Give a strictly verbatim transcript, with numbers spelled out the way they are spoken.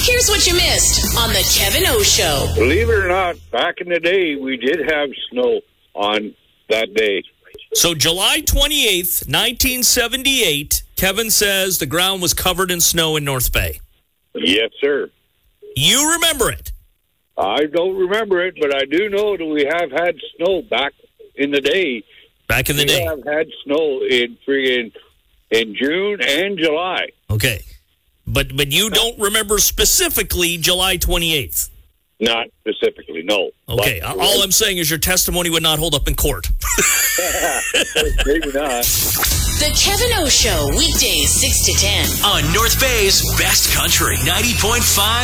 Here's what you missed on the Kevin O Show. Believe it or not, back in the day, we did have snow on that day. So July twenty-eighth, nineteen seventy-eight, Kevin says the ground was covered in snow in North Bay. Yes, sir. You remember it? I don't remember it, but I do know that we have had snow back in the day. Back in the we day. We have had snow in friggin' in June and July. Okay. But but you don't remember specifically July twenty-eighth? Not specifically, no. Okay. But, all I'm saying is your testimony would not hold up in court. Maybe not. The Kevin O Show, weekdays six to ten. On North Bay's Best Country, ninety point five